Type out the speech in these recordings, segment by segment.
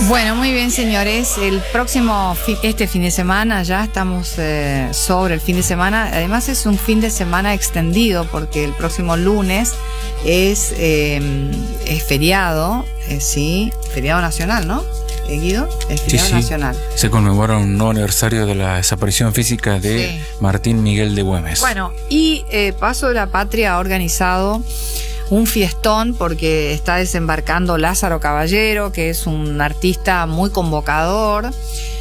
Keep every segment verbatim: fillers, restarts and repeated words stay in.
Bueno, muy bien, señores. El próximo, fi- este fin de semana, ya estamos eh, sobre el fin de semana. Además es un fin de semana extendido porque el próximo lunes es, eh, es feriado, eh, sí, feriado nacional, ¿no? ¿Eh, Guido? Es feriado sí, sí. nacional. Se conmemora un nuevo aniversario de la desaparición física de Sí. Martín Miguel de Güemes. Bueno, y eh, Paso de la Patria ha organizado un fiestón porque está desembarcando Lázaro Caballero, que es un artista muy convocador,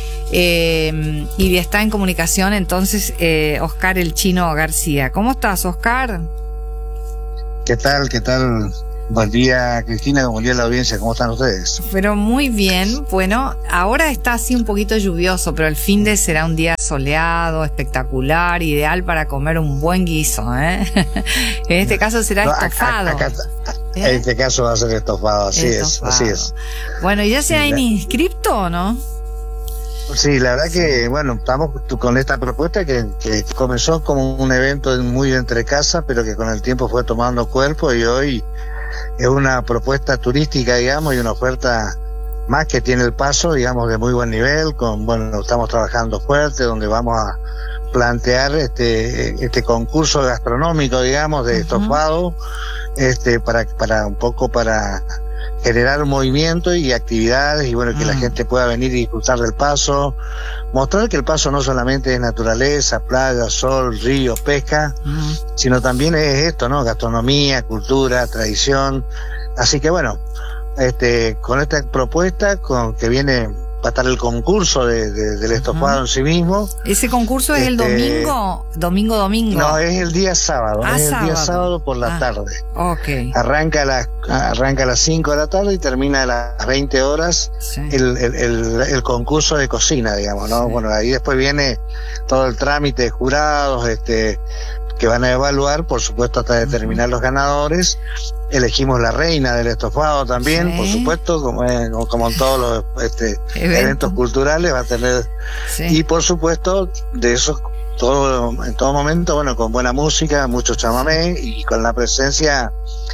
eh, y está en comunicación entonces eh, Oscar el Chino García. ¿Cómo estás, Oscar? ¿Qué tal? ¿Qué tal? Buen día, Cristina, buen día a la audiencia, ¿cómo están ustedes? Pero muy bien. Bueno, ahora está así un poquito lluvioso, pero el fin de será un día soleado, espectacular, ideal para comer un buen guiso, ¿eh? En este caso será No, acá- estofado. acá- ¿Eh? En este caso va a ser estofado, así Estofado. es, así es. Bueno, ¿y ya se Sí, han la- inscripto o no? Sí, la verdad que, bueno, estamos con esta propuesta que, que comenzó como un evento muy entre casa, pero que con el tiempo fue tomando cuerpo y hoy es una propuesta turística, digamos, y una oferta más que tiene el Paso, digamos, de muy buen nivel, con, bueno, estamos trabajando fuerte, donde vamos a plantear este este concurso gastronómico, digamos, de Ujú. estofado, este para para un poco para generar movimiento y actividades y bueno, que Mm. la gente pueda venir y disfrutar del Paso, mostrar que el Paso no solamente es naturaleza, playa, sol, río, pesca, Mm. sino también es esto, ¿no? Gastronomía, cultura, tradición. Así que bueno, este con esta propuesta con que viene va a estar el concurso de, de- del estofado Ujú. en sí mismo. ¿Ese concurso es el Este, domingo? Domingo, domingo. No, es el día sábado, Ah, es el día sábado. sábado por la Ah. tarde. Ok. Arranca a las arranca a las cinco de la tarde y termina a las veinte horas Sí. el, el, el, el concurso de cocina, digamos, ¿no? Sí. Bueno, ahí después viene todo el trámite de jurados, este que van a evaluar, por supuesto, hasta determinar los ganadores. Elegimos la reina del estofado también, Sí. por supuesto, como en, como en todos los este, Evento. eventos culturales, va a tener. Sí. Y por supuesto, de eso, todo, en todo momento, bueno, con buena música, mucho chamamé y con la presencia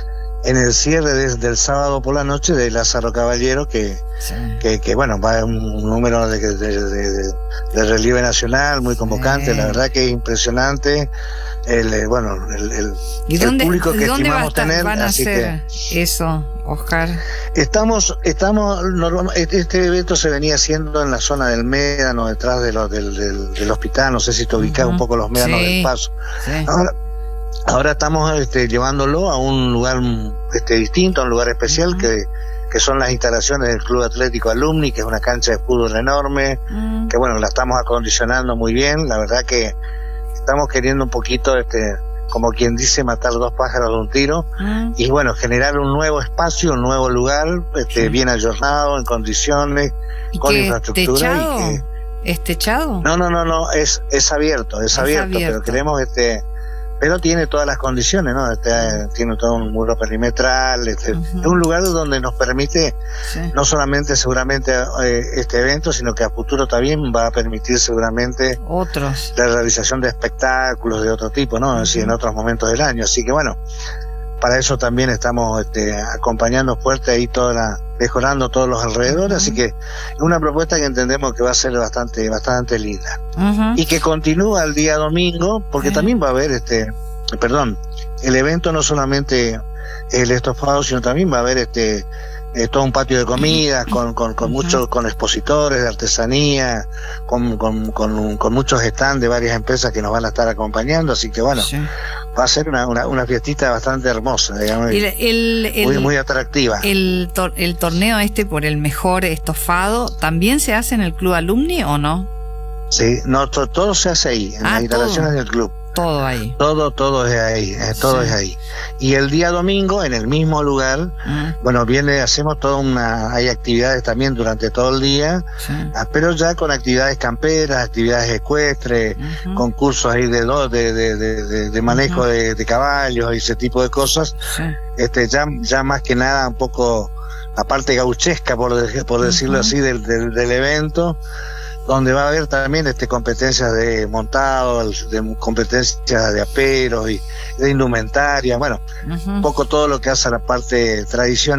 en el cierre de- del sábado por la noche de Lázaro Caballero, que, Sí. que, que bueno, va a un número de, de, de, de- de relieve nacional muy convocante, Sí. la verdad que es impresionante. El, eh, bueno, el, el, ¿Y el dónde, público que ¿dónde va a estimamos estar, tener, van a así hacer eso, Oscar? Estamos, estamos, normal- este evento se venía haciendo en la zona del Médano, detrás de lo, del, del, del hospital, no sé si te ubicás Ujú. un poco los Médanos Sí. del Paso. Sí. Ahora, ahora estamos este, llevándolo a un lugar este, distinto, a un lugar especial, Ujú. que, que son las instalaciones del Club Atlético Alumni, que es una cancha de fútbol enorme, Mm. que bueno, la estamos acondicionando muy bien, la verdad que estamos queriendo un poquito, este, como quien dice, matar dos pájaros de un tiro, Mm. y bueno, generar un nuevo espacio, un nuevo lugar, este, Sí. bien ayornado, en condiciones, ¿Y con qué, infraestructura. techado? Y que, ¿Es techado? no, no, no, no, es, es abierto, es, Es abierto, abierto. pero queremos, este, pero tiene todas las condiciones, ¿no? Este, tiene todo un muro perimetral, este, Ujú. es un lugar donde nos permite Sí. no solamente seguramente eh, este evento, sino que a futuro también va a permitir seguramente Otros. la realización de espectáculos de otro tipo, ¿no? Así en otros momentos del año. Así que bueno, para eso también estamos este, acompañando fuerte ahí toda la, mejorando todos los alrededores, Ujú. así que es una propuesta que entendemos que va a ser bastante, bastante linda. Ujú. Y que continúa el día domingo, porque Sí. también va a haber este, perdón, el evento no solamente el estofado, sino también va a haber este eh, todo un patio de comidas con con, con Ujú. muchos, con expositores de artesanía, con, con, con, con muchos stands de varias empresas que nos van a estar acompañando, así que bueno, Sí. va a ser una, una, una fiestita bastante hermosa, digamos, El, el, el, muy, muy atractiva. el, tor- el torneo este por el mejor estofado, ¿también se hace en el Club Alumni o no? Sí, no, to- todo se hace ahí, en Ah, las instalaciones todo. del club. Todo ahí. Todo, todo es ahí, eh, todo Sí. es ahí. Y el día domingo, en el mismo lugar, Mm. bueno, viene, hacemos toda una, hay actividades también durante todo el día, Sí. ah, pero ya con actividades camperas, actividades ecuestres, Ujú. concursos ahí de, do- de, de, de, de- de manejo Ujú. de, de caballos y ese tipo de cosas, Sí. este, ya, ya más que nada un poco la parte gauchesca, por, de- por decirlo Ujú. así, del, del, del evento, donde va a haber también este competencias de montado, de competencias de aperos y de indumentaria, bueno, Ujú. un poco todo lo que hace a la parte tradicional,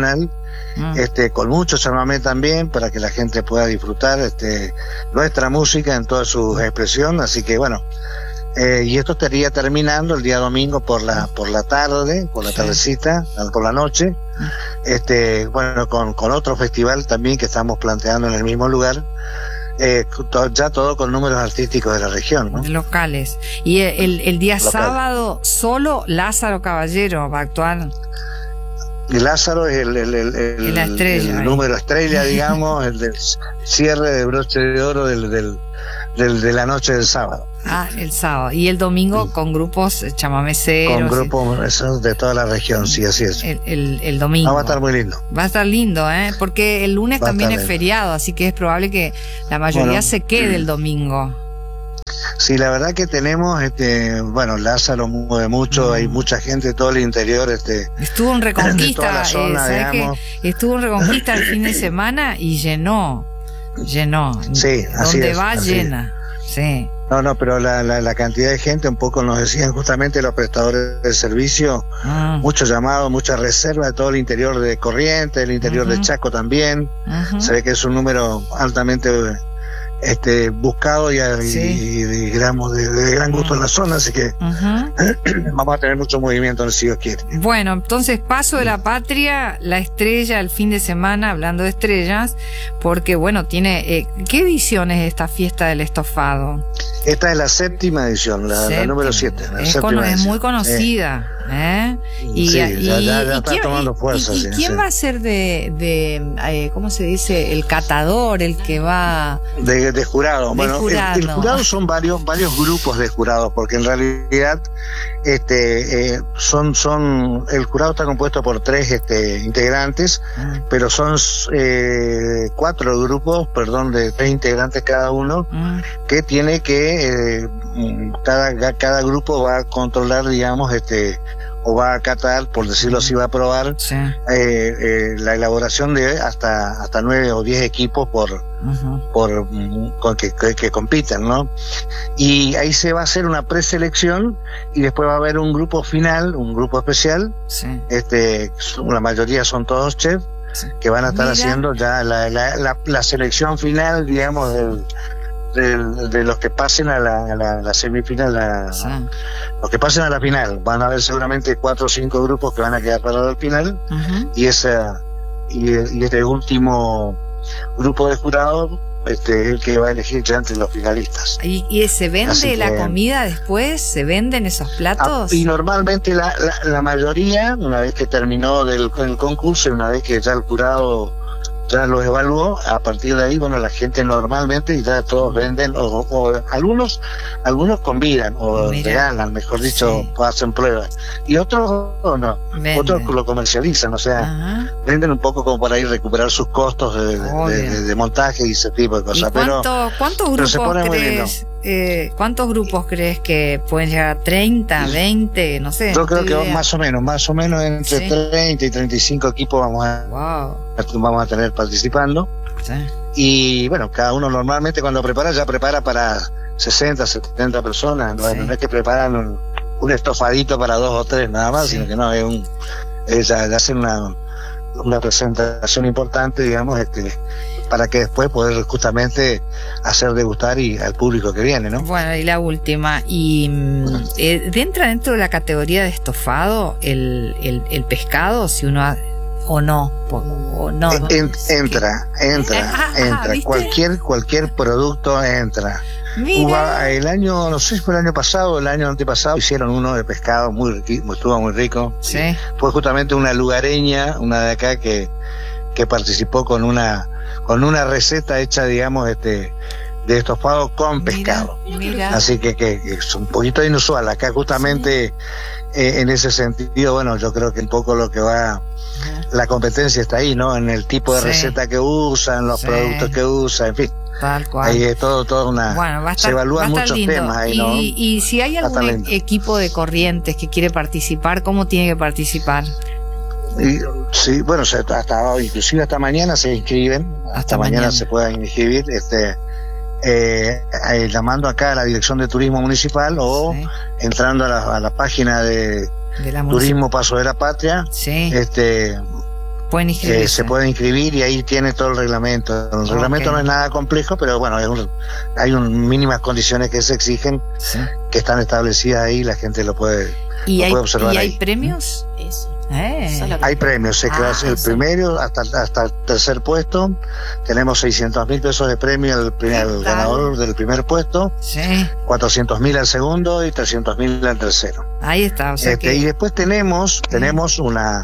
mm. este, con mucho chamamé también, para que la gente pueda disfrutar este, nuestra música en toda su expresión. Así que bueno, eh, y esto estaría terminando el día domingo por la por la tarde, por la sí. tardecita, por la noche, mm. este, bueno, con, con otro festival también que estamos planteando en el mismo lugar. Eh, to, ya todo con números artísticos de la región, ¿no? Locales. Y el, el día Local. sábado solo Lázaro Caballero va a actuar. Y Lázaro es el, el, el, el, la estrella, el número estrella, digamos, el del cierre de broche de oro del, del, del, de la noche del sábado. Ah, el sábado. Y el domingo sí. con grupos chamameceros. Con grupos de toda la región, sí, así es. El, el, el domingo. Ah, va a estar muy lindo. Va a estar lindo, ¿eh? Porque el lunes va también es lindo. Feriado, así que es probable que la mayoría bueno, se quede el domingo. Sí, la verdad que tenemos, este, bueno, Lázaro mueve mucho, mm. hay mucha gente de todo el interior, este, estuvo en Reconquista, toda la zona, eh, ¿sabes que estuvo en Reconquista el fin de semana y llenó, llenó, sí, así donde es, va así llena, es. sí. No, no, pero la, la, la cantidad de gente, un poco nos decían justamente los prestadores de servicio, mm. muchos llamados, mucha reserva de todo el interior de Corrientes, el interior uh-huh. de Chaco también, uh-huh. se ve que es un número altamente este buscado y, sí. y, y digamos de, de gran gusto uh-huh. en la zona, así que uh-huh. vamos a tener mucho movimiento si Dios quiere. Bueno, entonces Paso de la Patria, la estrella el fin de semana, hablando de estrellas, porque bueno, tiene eh, ¿qué edición es esta fiesta del estofado? Esta es la séptima edición, la, séptima. la número siete. La es, cono- es muy conocida. Eh. ¿eh? Y, sí, y, ya, ya, ya y, está ¿quién, tomando fuerza. ¿Y, y sí, quién sí. va a ser de, de eh, ¿cómo se dice? El catador, el que va... De, de jurado. De bueno, jurado. El, el jurado son varios varios grupos de jurados, porque en realidad este eh, son son el jurado está compuesto por tres este integrantes, mm. pero son eh, cuatro grupos, perdón, de tres integrantes cada uno, mm. que tiene que eh, cada cada grupo va a controlar, digamos, este o va a catar, por decirlo así, va a probar sí. eh, eh, la elaboración de hasta hasta nueve o diez equipos por uh-huh. por con que, que, que compitan, ¿no? Y ahí se va a hacer una preselección y después va a haber un grupo final, un grupo especial. Sí. Este, la mayoría son todos chefs sí. que van a estar Mira. haciendo ya la, la, la, la selección final, digamos, del De, de los que pasen a la, a la, la semifinal, a, sí. los que pasen a la final. Van a haber seguramente cuatro o cinco grupos que van a quedar parados al final, uh-huh. y esa y, y este último grupo de jurados este el que va a elegir ya entre los finalistas. ¿Y, y se vende Así la que, comida después? ¿Se venden esos platos? Y normalmente la, la, la mayoría, una vez que terminó del, el concurso y una vez que ya el jurado ya lo evaluó, a partir de ahí, bueno, la gente normalmente ya todos venden, o, o algunos algunos convidan, o Mira. regalan, mejor dicho, sí. hacen pruebas, y otros oh, no, Vende. otros lo comercializan, o sea, Ajá. venden un poco como para ir recuperar sus costos de, de, de, de montaje y ese tipo de cosas. ¿Y cuánto, pero, ¿cuántos grupos pero crees? Eh, ¿Cuántos grupos creres que pueden llegar a treinta, veinte? No sé. Yo creo que idea. más o menos, más o menos entre sí. treinta y treinta y cinco equipos vamos a, wow. vamos a tener participando. Sí. Y bueno, cada uno normalmente cuando prepara, ya prepara para sesenta, setenta personas. No, sí. no es que preparan un, un estofadito para dos o tres nada más, sí. sino que no, es un, es, ya, ya hacen una, una presentación importante, digamos, este, para que después poder justamente hacer degustar y al público que viene, ¿no? Bueno, y la última, y eh, entra dentro de la categoría de estofado el, el, el pescado, si uno ha, o no, o no, ¿no? En, entra, entra, ah, entra, ¿viste? cualquier cualquier producto entra. Mira. El año, no sé si fue el año pasado o el año antepasado, hicieron uno de pescado muy rico, estuvo muy rico. Sí. Fue justamente una lugareña, una de acá que que participó con una con una receta hecha, digamos, este de estofado con mira, pescado. Mira. Así que, que, que es un poquito inusual. Acá justamente sí. eh, en ese sentido, bueno, yo creo que un poco lo que va, la competencia está ahí, ¿no? En el tipo de sí. receta que usan, los sí. productos que usan, en fin. Tal cual. Ahí es todo, todo una. Bueno, va a estar, se evalúan va a estar muchos lindo. temas ahí, y, ¿no? Y si hay algún e- equipo de Corrientes que quiere participar, ¿cómo tiene que participar? Y, sí, bueno, hasta inclusive hasta mañana se inscriben, hasta, hasta mañana, mañana se pueden inscribir, este, eh, eh, llamando acá a la Dirección de Turismo Municipal o sí. entrando a la, a la página de, de la Turismo Paso de la Patria, sí. este, pueden inscribirse. Eh, se pueden inscribir y ahí tiene todo el reglamento. El reglamento okay. no es nada complejo, pero bueno, es un, hay un, mínimas condiciones que se exigen, sí. que están establecidas ahí, la gente lo puede, ¿Y lo hay, puede observar ¿y hay ahí. premios? Eso. Eh. Hay premios, se ah, el primero hasta, hasta el tercer puesto. Tenemos seiscientos mil pesos de premio al, al ganador del primer puesto, sí. cuatrocientos mil al segundo y trescientos mil al tercero. Ahí está. O sea este, que... Y después tenemos, tenemos una,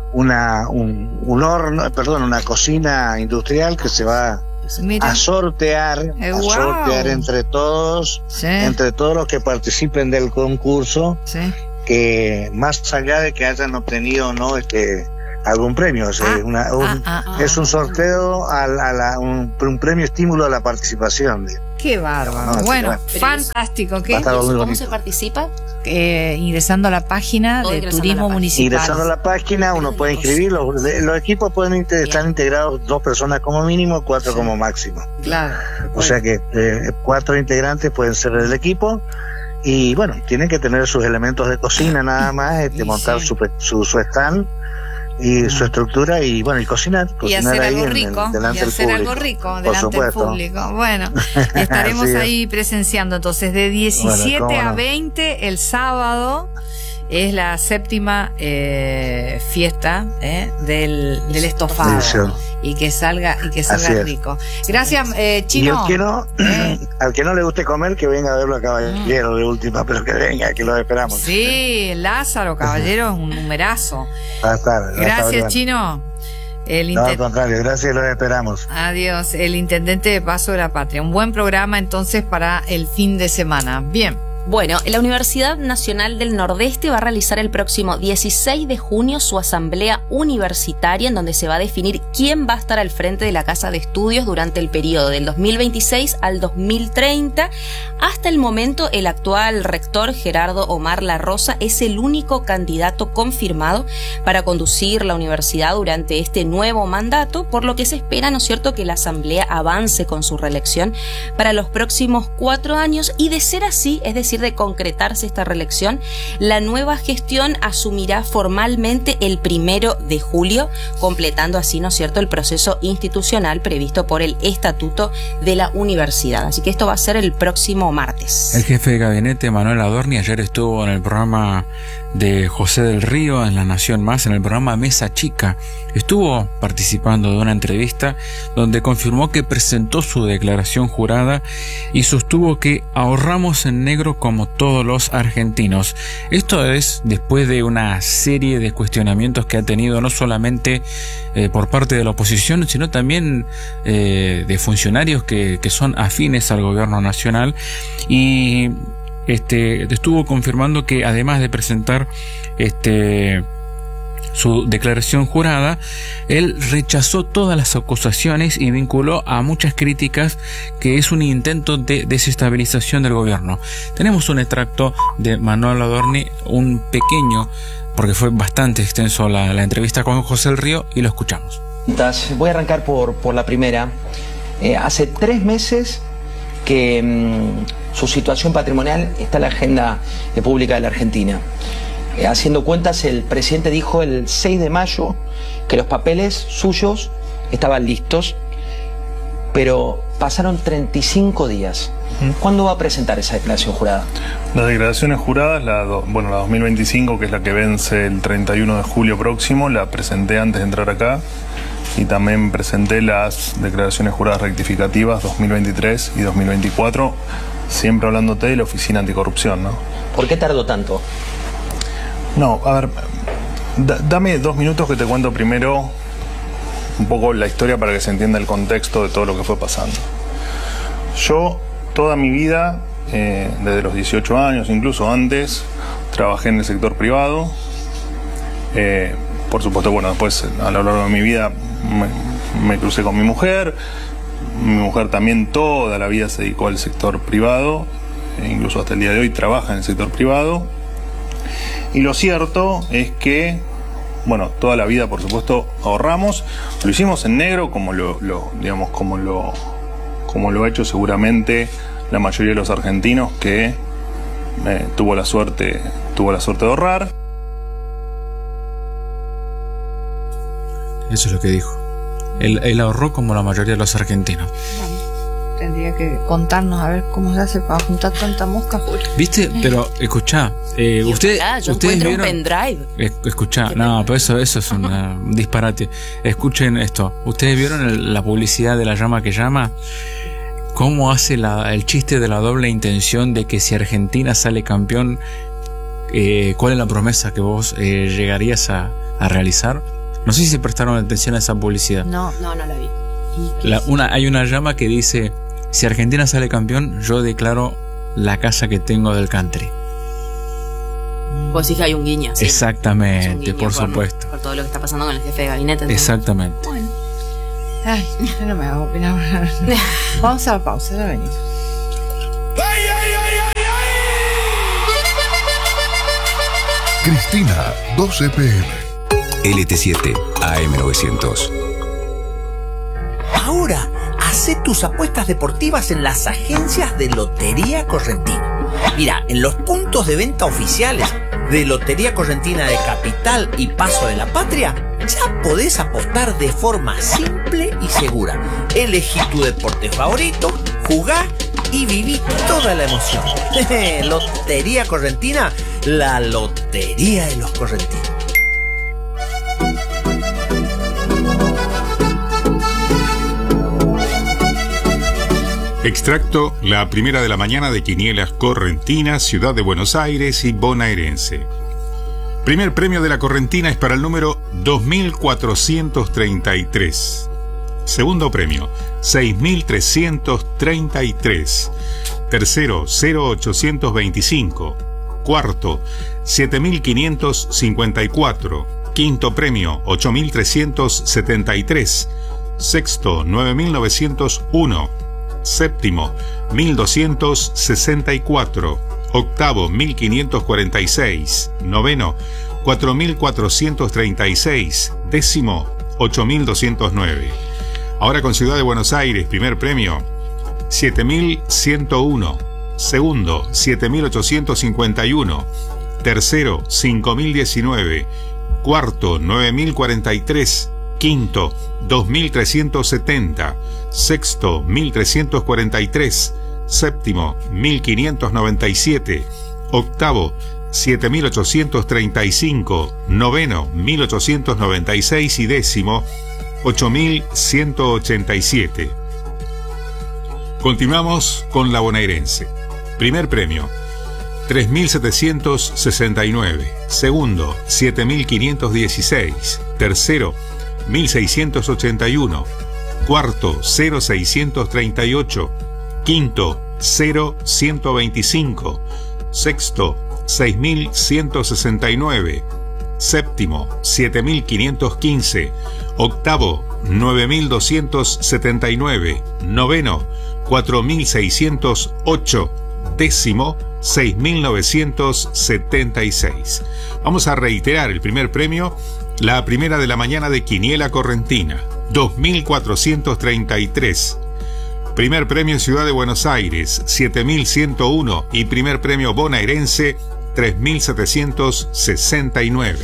una, un, un horno, perdón, una cocina industrial que se va Mira. a sortear, eh, a wow. sortear entre todos, sí. entre todos los que participen del concurso. Sí. Que más allá de que hayan obtenido o no este algún premio, o sea, ah, una, un, ah, ah, ah, es un sorteo a, la, a la, un, un premio estímulo a la participación. Qué bárbaro, no, bueno, sí, fantástico. ¿Qué? ¿Cómo se participa? Eh, ingresando a la página de Turismo Municipal. Ingresando a la página uno puede inscribir, los, los equipos pueden inter, estar integrados dos personas como mínimo, cuatro sí. como máximo. Claro. O bueno. sea que eh, cuatro integrantes pueden ser del equipo. Y bueno, tienen que tener sus elementos de cocina nada más, este, montar sí. su, su, su stand y mm. su estructura y bueno, y cocinar, cocinar y hacer ahí algo en, rico, en, delante y hacer del algo público, rico delante del público. Bueno, estaremos ahí presenciando entonces de diecisiete bueno, a veinte el sábado. Es la séptima eh, fiesta eh, del, del estofado. Sí, sí. Y que salga, y que salga rico. Gracias, eh, Chino. Y al que, no, eh. al que no le guste comer, que venga a verlo a Caballero mm. de última, pero que venga, que lo esperamos. Sí, Lázaro Caballero es un numerazo. Va a estar, va Gracias, a estar Chino. El no, al contrario, gracias, los esperamos. Adiós, el intendente de Paso de la Patria. Un buen programa entonces para el fin de semana. Bien. Bueno, la Universidad Nacional del Nordeste va a realizar el próximo dieciséis de junio su asamblea universitaria en donde se va a definir quién va a estar al frente de la Casa de Estudios durante el periodo del dos mil veintiséis al dos mil treinta. Hasta el momento, el actual rector Gerardo Omar La Rosa es el único candidato confirmado para conducir la universidad durante este nuevo mandato, por lo que se espera, ¿no es cierto?, que la asamblea avance con su reelección para los próximos cuatro años y de ser así, es decir, de concretarse esta reelección, la nueva gestión asumirá formalmente el primero de julio, completando así, ¿no es cierto?, el proceso institucional previsto por el Estatuto de la Universidad. Así que esto va a ser el próximo martes. El jefe de gabinete, Manuel Adorni, ayer estuvo en el programa de José del Río en La Nación Más, en el programa Mesa Chica. Estuvo participando de una entrevista donde confirmó que presentó su declaración jurada y sostuvo que ahorramos en negro como todos los argentinos. Esto es después de una serie de cuestionamientos que ha tenido no solamente eh, por parte de la oposición, sino también eh, de funcionarios que, que son afines al gobierno nacional, y Este, estuvo confirmando que además de presentar este, su declaración jurada, él rechazó todas las acusaciones y vinculó a muchas críticas que es un intento de desestabilización del gobierno. Tenemos un extracto de Manuel Adorni, un pequeño, porque fue bastante extenso la, la entrevista con José del Río, y lo escuchamos. Voy a arrancar por, por la primera. Eh, hace tres meses que mmm, su situación patrimonial está en la agenda eh, pública de la Argentina. Eh, haciendo cuentas, el presidente dijo el seis de mayo que los papeles suyos estaban listos, pero pasaron treinta y cinco días. ¿Cuándo va a presentar esa declaración jurada? Las declaraciones juradas, la, do, bueno, la dos mil veinticinco, que es la que vence el treinta y uno de julio próximo, la presenté antes de entrar acá. Y también presenté las declaraciones juradas rectificativas dos mil veintitrés y dos mil veinticuatro, siempre hablándote de la Oficina Anticorrupción, ¿no? ¿Por qué tardó tanto? No, a ver, da, dame dos minutos que te cuento primero un poco la historia para que se entienda el contexto de todo lo que fue pasando. Yo, toda mi vida, eh, desde los dieciocho años, incluso antes, trabajé en el sector privado. Eh, por supuesto, bueno, después a lo largo de mi vida me, me crucé con mi mujer. Mi mujer también toda la vida se dedicó al sector privado, e incluso hasta el día de hoy trabaja en el sector privado. Y lo cierto es que, bueno, toda la vida, por supuesto, ahorramos. Lo hicimos en negro, como lo, lo digamos, como lo, como lo ha hecho seguramente la mayoría de los argentinos que eh, tuvo la suerte, tuvo la suerte de ahorrar. eso es lo que dijo. Él, él ahorró como la mayoría de los argentinos. Tendría que contarnos a ver cómo se hace para juntar tanta mosca, Julio. ¿Viste? Pero escuchá, eh, usted, Ojalá, yo ustedes encuentro vieron... un pendrive. Eh, escuchá, no, pero eso, eso es una- un disparate. Escuchen esto. ¿Ustedes vieron el- la publicidad de La Llama que Llama? ¿Cómo hace la, el chiste de la doble intención de que si Argentina sale campeón, eh, cuál es la promesa que vos eh, llegarías a, a realizar? No sé si se prestaron atención a esa publicidad. No, No, no la vi. La- una, hay una llama que dice: si Argentina sale campeón, yo declaro la casa que tengo del country. Pues sí que hay un guiño. Sí. Es un Exactamente, guiño por supuesto. Por todo lo que está pasando con el jefe de gabinete. ¿no? Exactamente. bueno. Ay, yo no me hago opinar. Vamos a la pausa, ya venimos. Cristina, doce p m. L T siete A M novecientos. Ahora, hace tus apuestas deportivas en las agencias de Lotería Correntina. Mira, en los puntos de venta oficiales de Lotería Correntina de Capital y Paso de la Patria, ya podés apostar de forma simple y segura. Elegí tu deporte favorito, jugá y viví toda la emoción. Lotería Correntina, la lotería de los correntinos. Extracto La Primera de la Mañana de Quinielas Correntinas, Ciudad de Buenos Aires y Bonaerense. Primer premio de la Correntina es para el número dos mil cuatrocientos treinta y tres. Segundo premio, seis mil trescientos treinta y tres. Tercero, cero ochocientos veinticinco. Cuarto, siete mil quinientos cincuenta y cuatro. Quinto premio, ocho mil trescientos setenta y tres. Sexto, nueve mil novecientos uno. Séptimo, mil doscientos sesenta y cuatro. Octavo, mil quinientos cuarenta y seis. Noveno, cuatro mil cuatrocientos treinta y seis. Décimo, ocho mil doscientos nueve. Ahora con Ciudad de Buenos Aires, primer premio, siete mil ciento uno. Segundo, siete mil ochocientos cincuenta y uno. Tercero, cinco mil diecinueve. Cuarto, nueve mil cuarenta y tres. Quinto, dos mil trescientos setenta. Sexto, mil trescientos cuarenta y tres. Séptimo, mil quinientos noventa y siete. Octavo, siete mil ochocientos treinta y cinco. Noveno, mil ochocientos noventa y seis. Y décimo, ocho mil ciento ochenta y siete. Continuamos con la bonaerense. Primer premio, tres mil setecientos sesenta y nueve. Segundo, siete mil quinientos dieciséis. Tercero, mil seiscientos ochenta y uno. Cuarto, cero seiscientos treinta y ocho. Quinto, cero ciento veinticinco. Sexto, seis mil ciento sesenta y nueve. Séptimo, siete mil quinientos quince. Octavo, nueve mil doscientos setenta y nueve. Noveno, cuatro mil seiscientos ocho. Décimo, seis mil novecientos setenta y seis. Vamos a reiterar el primer premio, la primera de la mañana de Quiniela Correntina, dos mil cuatrocientos treinta y tres. Primer premio Ciudad de Buenos Aires, siete mil ciento uno. Y primer premio bonaerense, tres mil setecientos sesenta y nueve.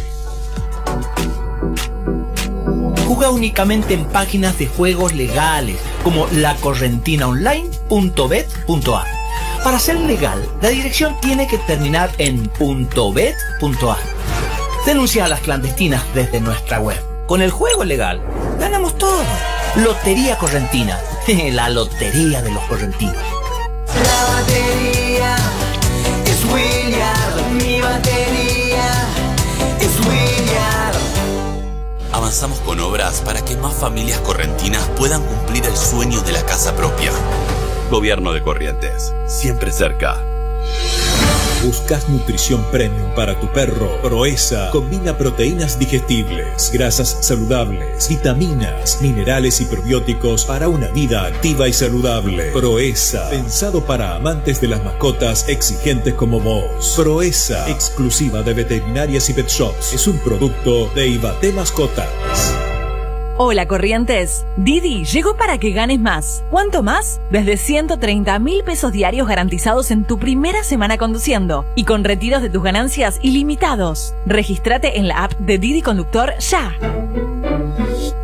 Juega únicamente en páginas de juegos legales como la correntina online punto bet punto a. Para ser legal, la dirección tiene que terminar en .bet punto a. Denuncia a las clandestinas desde nuestra web. Con el juego legal, ganamos todo. Lotería Correntina, la lotería de los correntinos. La batería es William, mi batería es William. Avanzamos con obras para que más familias correntinas puedan cumplir el sueño de la casa propia. Gobierno de Corrientes, siempre cerca. ¿Buscas nutrición premium para tu perro? Proesa combina proteínas digestibles, grasas saludables, vitaminas, minerales y probióticos para una vida activa y saludable. Proesa, pensado para amantes de las mascotas exigentes como vos. Proesa, exclusiva de veterinarias y pet shops, es un producto de Ibate Mascotas. Hola Corrientes, Didi llegó para que ganes más. ¿Cuánto más? Desde ciento treinta mil pesos diarios garantizados en tu primera semana conduciendo y con retiros de tus ganancias ilimitados. Regístrate en la app de Didi Conductor ya.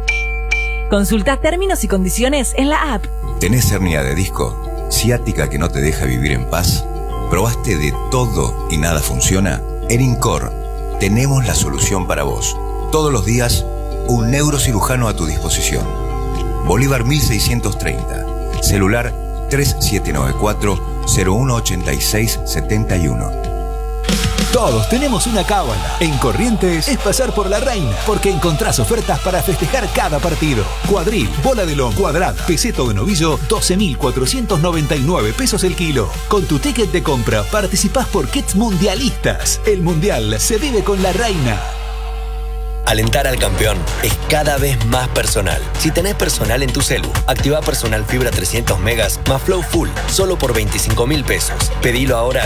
Consulta términos y condiciones en la app. ¿Tenés hernia de disco? ¿Ciática que no te deja vivir en paz? ¿Probaste de todo y nada funciona? En Incor tenemos la solución para vos. Todos los días, un neurocirujano a tu disposición. Bolívar mil seiscientos treinta. Celular tres siete nueve cuatro, cero uno ocho seis siete uno. Todos tenemos una cábala. En Corrientes es pasar por la reina, porque encontrás ofertas para festejar cada partido. Cuadril, bola de lomo, cuadrada, peseto de novillo, doce mil cuatrocientos noventa y nueve pesos el kilo. Con tu ticket de compra participás por kits mundialistas. El mundial se vive con la reina. Alentar al campeón es cada vez más personal. Si tenés personal en tu celu, activa Personal Fibra trescientos megas más Flow Full, solo por veinticinco mil pesos. Pedilo ahora